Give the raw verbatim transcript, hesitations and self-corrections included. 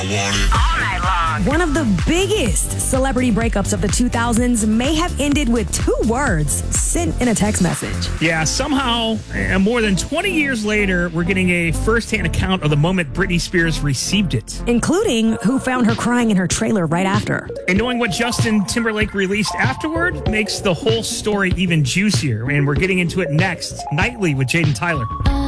One of the biggest celebrity breakups of the two thousands may have ended with two words sent in a text message. Yeah, somehow, uh, more than twenty years later, we're getting a first-hand account of the moment Britney Spears received it. Including who found her crying in her trailer right after. And knowing what Justin Timberlake released afterward makes the whole story even juicier. And we're getting into it next, nightly with Jaden Tyler.